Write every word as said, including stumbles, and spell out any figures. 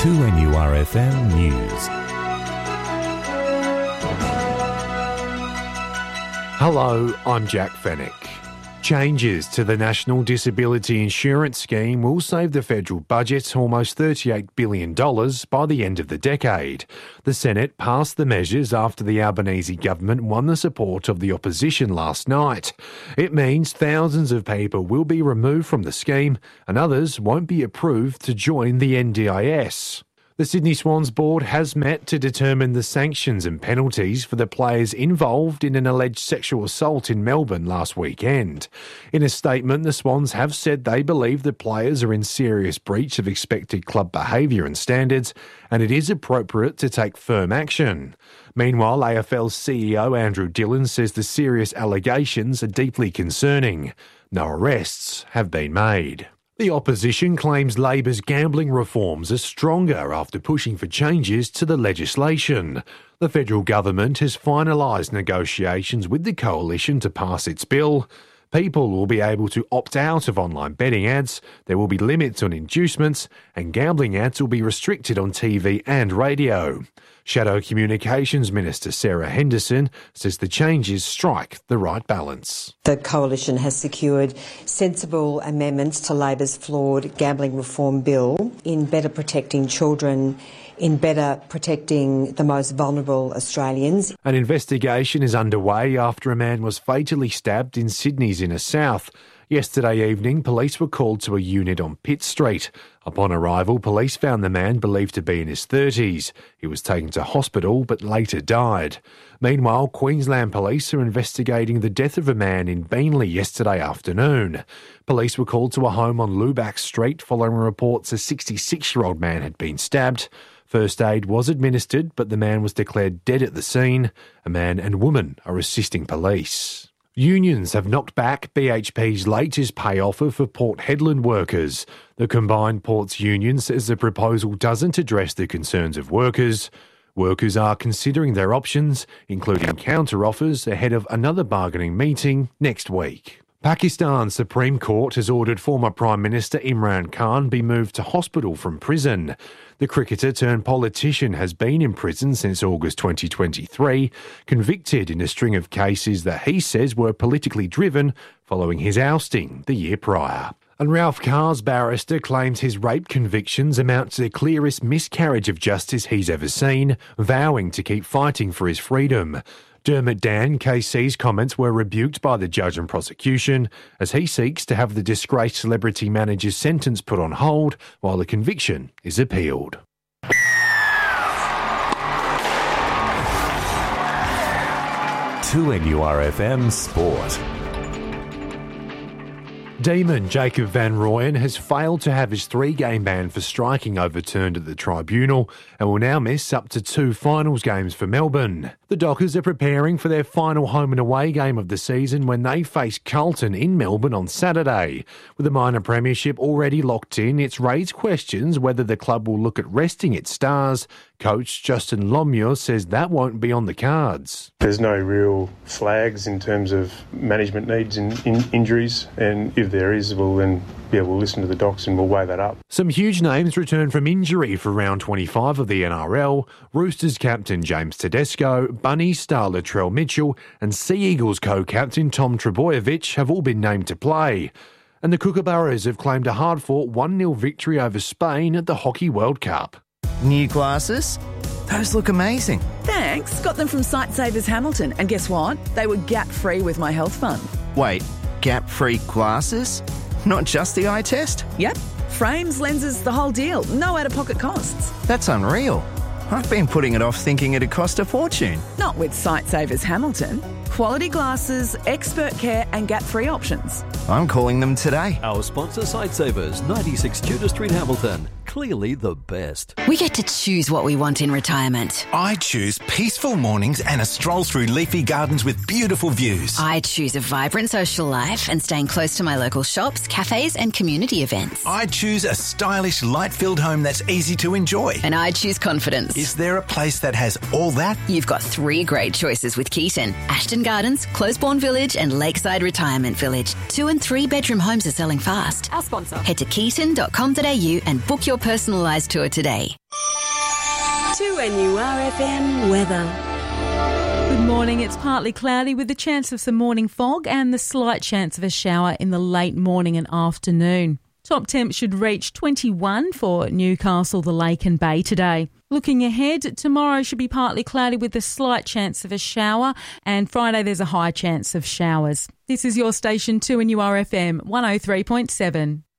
two N U R F M News. Hello, I'm Jack Fennick. Changes to the National Disability Insurance Scheme will save the federal budget almost thirty-eight billion dollars by the end of the decade. The Senate passed the measures after the Albanese government won the support of the opposition last night. It means thousands of people will be removed from the scheme and others won't be approved to join the N D I S. The Sydney Swans board has met to determine the sanctions and penalties for the players involved in an alleged sexual assault in Melbourne last weekend. In a statement, the Swans have said they believe the players are in serious breach of expected club behaviour and standards, and it is appropriate to take firm action. Meanwhile, A F L C E O Andrew Dillon says the serious allegations are deeply concerning. No arrests have been made. The opposition claims Labor's gambling reforms are stronger after pushing for changes to the legislation. The federal government has finalised negotiations with the coalition to pass its bill. People will be able to opt out of online betting ads, there will be limits on inducements, and gambling ads will be restricted on T V and radio. Shadow Communications Minister Sarah Henderson says the changes strike the right balance. The coalition has secured sensible amendments to Labor's flawed gambling reform bill in better protecting children, in better protecting the most vulnerable Australians. An investigation is underway after a man was fatally stabbed in Sydney's inner south. Yesterday evening, police were called to a unit on Pitt Street. Upon arrival, police found the man believed to be in his thirties. He was taken to hospital but later died. Meanwhile, Queensland police are investigating the death of a man in Beenleigh yesterday afternoon. Police were called to a home on Lubac Street following reports a sixty-six-year-old man had been stabbed. First aid was administered, but the man was declared dead at the scene. A man and woman are assisting police. Unions have knocked back B H P's latest pay offer for Port Hedland workers. The Combined Ports Union says the proposal doesn't address the concerns of workers. Workers are considering their options, including counter-offers ahead of another bargaining meeting next week. Pakistan's Supreme Court has ordered former Prime Minister Imran Khan be moved to hospital from prison. The cricketer turned politician has been in prison since August twenty twenty-three, convicted in a string of cases that he says were politically driven following his ousting the year prior. And Ralph Carr's barrister claims his rape convictions amount to the clearest miscarriage of justice he's ever seen, vowing to keep fighting for his freedom. Dermot Dan, K C's comments were rebuked by the judge and prosecution as he seeks to have the disgraced celebrity manager's sentence put on hold while the conviction is appealed. two N U R F M Sport. Demon Jacob van Rooyen has failed to have his three-game ban for striking overturned at the tribunal and will now miss up to two finals games for Melbourne. The Dockers are preparing for their final home and away game of the season when they face Carlton in Melbourne on Saturday. With the minor premiership already locked in, it's raised questions whether the club will look at resting its stars. Coach Justin Lomure says that won't be on the cards. There's no real flags in terms of management needs and in injuries, and if there is, we'll then yeah, we'll listen to the docs and we'll weigh that up. Some huge names return from injury for round twenty-five of the N R L. Roosters captain James Tedesco, Bunnies star Latrell Mitchell and Sea Eagles co-captain Tom Trebojevic have all been named to play. And the Kookaburras have claimed a hard-fought one nil victory over Spain at the Hockey World Cup. New glasses? Those look amazing. Thanks. Got them from Sightsavers Hamilton. And guess what? They were gap-free with my health fund. Wait, gap-free glasses? Not just the eye test? Yep. Frames, lenses, the whole deal. No out-of-pocket costs. That's unreal. I've been putting it off thinking it'd cost a fortune. Not with Sightsavers Hamilton. Quality glasses, expert care and gap-free options. I'm calling them today. Our sponsor, Sightsavers, ninety-six Tudor Street, Hamilton. Clearly the best. We get to choose what we want in retirement. I choose peaceful mornings and a stroll through leafy gardens with beautiful views. I choose a vibrant social life and staying close to my local shops, cafes and community events. I choose a stylish, light-filled home that's easy to enjoy. And I choose confidence. Is there a place that has all that? You've got three great choices with Keaton. Ashton Gardens, Closeborn Village and Lakeside Retirement Village. Two and three bedroom homes are selling fast. Our sponsor. Head to keaton dot com dot a u and book your personalised tour today. two N U R F M weather. Good morning. It's partly cloudy with the chance of some morning fog and the slight chance of a shower in the late morning and afternoon. Top temp should reach twenty-one for Newcastle, the Lake and Bay today. Looking ahead, tomorrow should be partly cloudy with a slight chance of a shower, and Friday there's a high chance of showers. This is your station two N U R F M one oh three point seven.